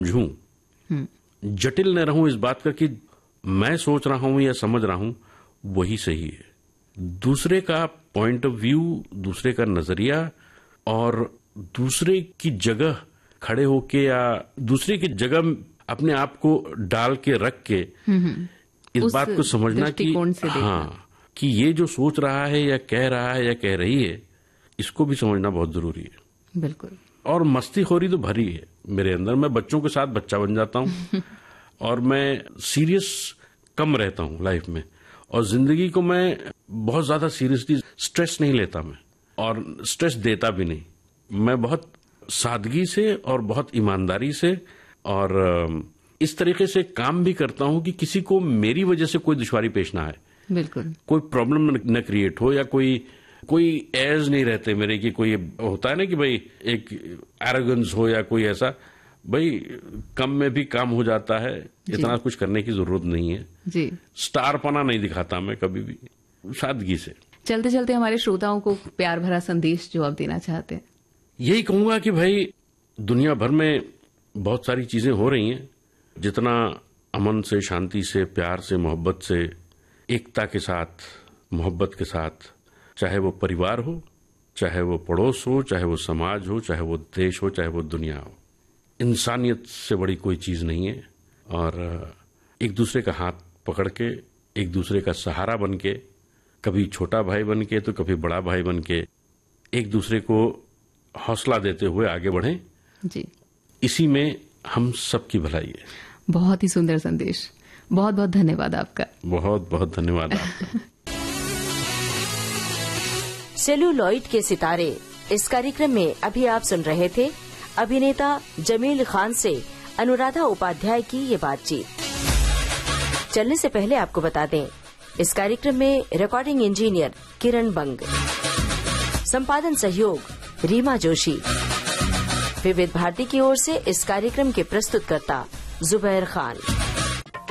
समझूं, जटिल न रहूं इस बात का कि मैं सोच रहा हूं या समझ रहा हूं वही सही है। दूसरे का पॉइंट ऑफ व्यू, दूसरे का नजरिया और दूसरे की जगह खड़े होके या दूसरे की जगह अपने आप को डाल के रख के इस बात को समझना कि हाँ, कि ये जो सोच रहा है या कह रहा है या कह रही है, इसको भी समझना बहुत जरूरी है। बिल्कुल। और मस्तीखोरी तो भरी है मेरे अंदर। मैं बच्चों के साथ बच्चा बन जाता हूं और मैं सीरियस कम रहता हूं लाइफ में, और जिंदगी को मैं बहुत ज्यादा सीरियसली स्ट्रेस नहीं लेता मैं, और स्ट्रेस देता भी नहीं। मैं बहुत सादगी से और बहुत ईमानदारी से और इस तरीके से काम भी करता हूं कि किसी को मेरी वजह से कोई दुश्वारी पेश ना आए। बिल्कुल। कोई प्रॉब्लम न क्रिएट हो या कोई एज नहीं रहते मेरे कि कोई होता है ना कि भाई एक एरोगेंस हो या कोई ऐसा, भाई कम में भी काम हो जाता है, इतना कुछ करने की जरूरत नहीं है जी। स्टारपना नहीं दिखाता मैं कभी भी, सादगी से। चलते चलते हमारे श्रोताओं को प्यार भरा संदेश जो आप देना चाहते हैं। यही कहूंगा कि भाई दुनिया भर में बहुत सारी चीजें हो रही हैं, जितना अमन से, शांति से, प्यार से, मोहब्बत से, एकता के साथ, मोहब्बत के साथ, चाहे वो परिवार हो, चाहे वो पड़ोस हो, चाहे वो समाज हो, चाहे वो देश हो, चाहे वो दुनिया हो, इंसानियत से बड़ी कोई चीज नहीं है। और एक दूसरे का हाथ पकड़ के, एक दूसरे का सहारा बन के, कभी छोटा भाई बन के तो कभी बड़ा भाई बन के, एक दूसरे को हौसला देते हुए आगे बढ़ें जी। इसी में हम सबकी भलाई है। बहुत ही सुंदर संदेश। बहुत बहुत धन्यवाद आपका। बहुत बहुत धन्यवाद आपका। सेलुलॉइड के सितारे, इस कार्यक्रम में अभी आप सुन रहे थे अभिनेता जमील खान से अनुराधा उपाध्याय की ये बातचीत। चलने से पहले आपको बता दें, इस कार्यक्रम में रिकॉर्डिंग इंजीनियर किरण बंग, संपादन सहयोग रीमा जोशी, विविध भारती की ओर से इस कार्यक्रम के प्रस्तुतकर्ता जुबैर खान।